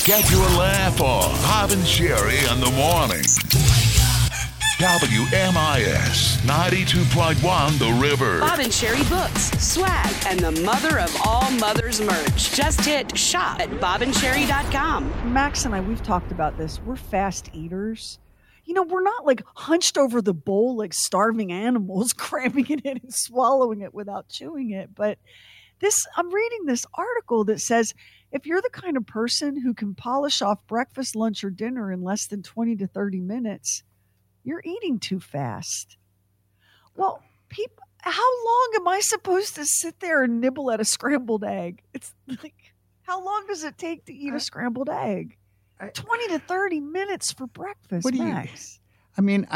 Get your laugh on. Bob and Sherry in the morning. WMIS 92.1 The River. Bob and Sherry books, swag, and the mother of all mothers merch. Just hit shop at bobandSherry.com. Max and I, we've talked about this. We're fast eaters. You know, we're not like hunched over the bowl like starving animals, cramming it in and swallowing it without chewing it. But I'm reading this article that says if you're the kind of person who can polish off breakfast, lunch, or dinner in less than 20 to 30 minutes, you're eating too fast. Well, how long am I supposed to sit there and nibble at a scrambled egg? It's like, how long does it take to eat a scrambled egg? 20 to 30 minutes for breakfast, what do Max. I mean,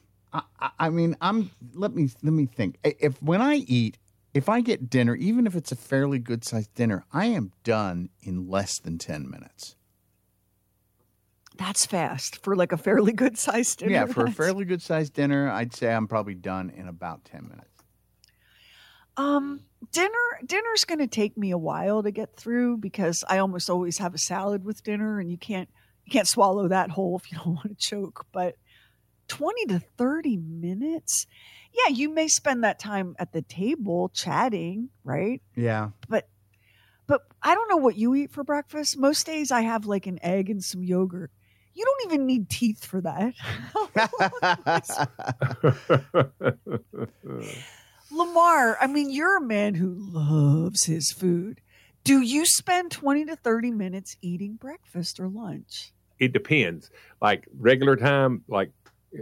let me think. If I get dinner, even if it's a fairly good sized dinner, I am done in less than 10 minutes. That's fast for like a fairly good sized dinner. Yeah, for a fairly good sized dinner, I'd say I'm probably done in about 10 minutes. Dinner's going to take me a while to get through because I almost always have a salad with dinner, and you can't swallow that whole if you don't want to choke. But 20 to 30 minutes, yeah, you may spend that time at the table chatting, right? Yeah, but I don't know what you eat for breakfast. Most days I have like an egg and some yogurt. You don't even need teeth for that. Lamar, I mean, you're a man who loves his food. Do you spend 20 to 30 minutes eating breakfast or lunch? It depends. Like regular time, like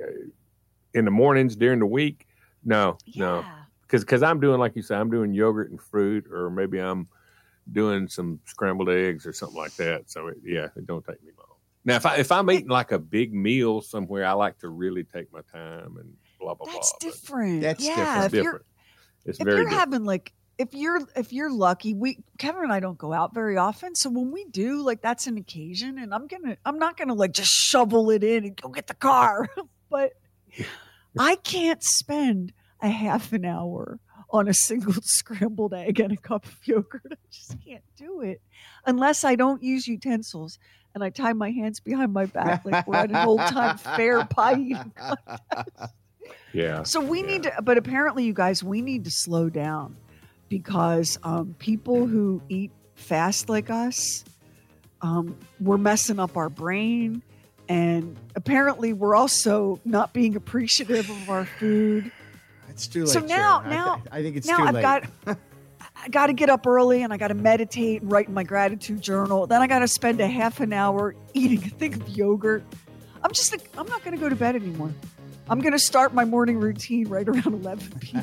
in the mornings during the week, no. Because I'm doing, like you said, I'm doing yogurt and fruit, or maybe I'm doing some scrambled eggs or something like that. So, it don't take me long. Now, if I'm eating like a big meal somewhere, I like to really take my time and blah, blah, That's blah. different. That's different. It's very different. Having like, if you're lucky, Kevin and I don't go out very often. So when we do, like, that's an occasion, and I'm not gonna like just shovel it in and go get the car. But I can't spend a half an hour on a single scrambled egg and a cup of yogurt. I just can't do it unless I don't use utensils and I tie my hands behind my back like we're at an old time fair pie eating contest. Yeah. So we need to, but apparently you guys, we need to slow down because people who eat fast like us, we're messing up our brain. And apparently we're also not being appreciative of our food. It's too late. So now, I think it's too late. I got to get up early and I got to meditate and write in my gratitude journal. Then I got to spend a half an hour eating a thing of yogurt. I'm not going to go to bed anymore. I'm going to start my morning routine right around 11 p.m.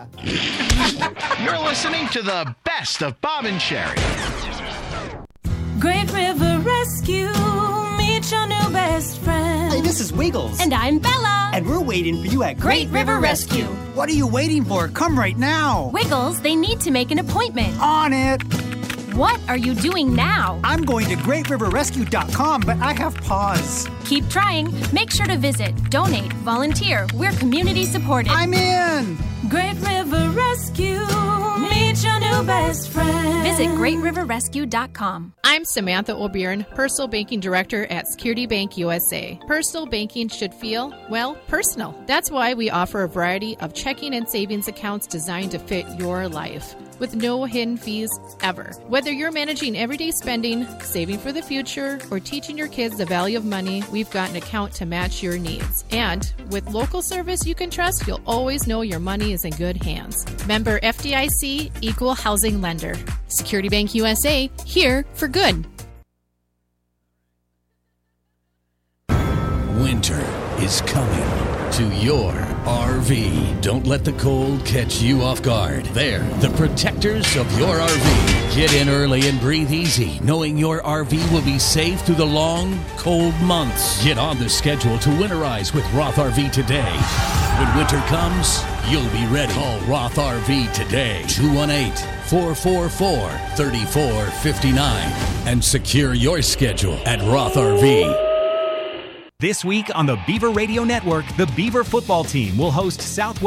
You're listening to the best of Bob and Sherry. Great River Rescue, meet your new best friend. Hey, this is Wiggles. And I'm Bella. And we're waiting for you at Great River Rescue. What are you waiting for? Come right now. Wiggles, they need to make an appointment. On it. What are you doing now? I'm going to GreatRiverRescue.com, but I have pause. Keep trying. Make sure to visit, donate, volunteer. We're community supported. I'm in. Great River Rescue, meet your new best friend. Visit GreatRiverRescue.com. I'm Samantha O'Byrne, Personal Banking Director at Security Bank USA. Personal banking should feel, well, personal. That's why we offer a variety of checking and savings accounts designed to fit your life, with no hidden fees ever. Whether you're managing everyday spending, saving for the future, or teaching your kids the value of money, we've got an account to match your needs. And with local service you can trust, you'll always know your money is in good hands. Member FDIC, Equal Housing Lender. Security Bank USA, here for good. Winter is coming to your RV. Don't let the cold catch you off guard. They're the protectors of your RV. Get in early and breathe easy, knowing your RV will be safe through the long, cold months. Get on the schedule to winterize with Roth RV today. When winter comes, you'll be ready. Call Roth RV today. 218-444-3459 and secure your schedule at Roth RV. This week on the Beaver Radio Network, the Beaver football team will host Southwest